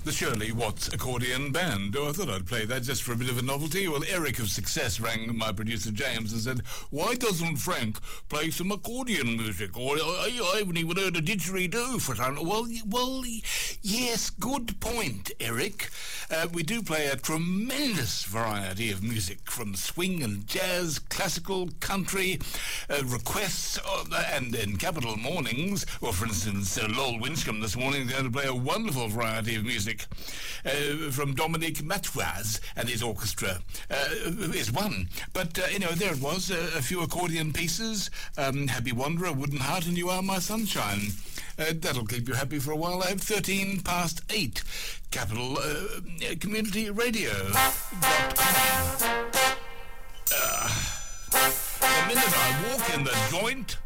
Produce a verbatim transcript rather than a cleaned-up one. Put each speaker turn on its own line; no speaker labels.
the Shirley Watts Accordion Band. Oh, I thought I'd play that just for a bit of a novelty. Well, Eric of Success rang my producer James and said, why doesn't Frank play some accordion music? Or I, I haven't even heard a didgeridoo for time. Well, well, yes, good point, Eric. Uh, we do play a tremendous variety of music, from swing and jazz, classical, country, uh, requests, uh, and in Capital Mornings. Well, for instance, uh, Lowell Winscombe this morning is going to play a wonderful variety of music uh, from Dominique Matoise and his orchestra uh, is one. But, uh, you know, there it was, uh, a few accordion pieces, um, Happy Wanderer, Wooden Heart, and You Are My Sunshine. Uh, that'll keep you happy for a while. I have thirteen past eight. Capital uh, Community Radio dot com. Uh, the minute I walk in the joint,